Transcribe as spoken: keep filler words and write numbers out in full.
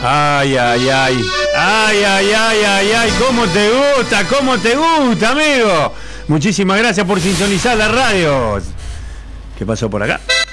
Ay, ay, ay. Ay, ay, ay, ay, ay. ¿Cómo te gusta? ¿Cómo te gusta, amigo? Muchísimas gracias por sintonizar la radio. ¿Qué pasó por acá?